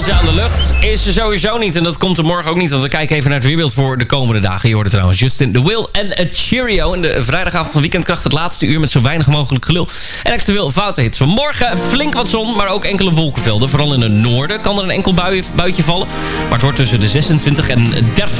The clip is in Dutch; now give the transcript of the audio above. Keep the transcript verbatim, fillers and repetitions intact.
buitje aan de lucht is er sowieso niet. En dat komt er morgen ook niet, want we kijken even naar het weerbeeld voor de komende dagen. Je hoorde trouwens Justin The Will en A Cheerio. In de vrijdagavond van Weekendkracht het laatste uur met zo weinig mogelijk gelul. En extra veel foute-hits. Vanmorgen flink wat zon, maar ook enkele wolkenvelden. Vooral in het noorden kan er een enkel bui, buitje vallen. Maar het wordt tussen de zesentwintig en dertig